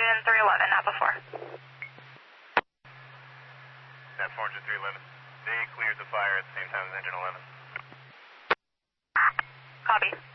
engine 311, not before. That 4 engine 311. They cleared the fire at the same time as engine 11. Copy.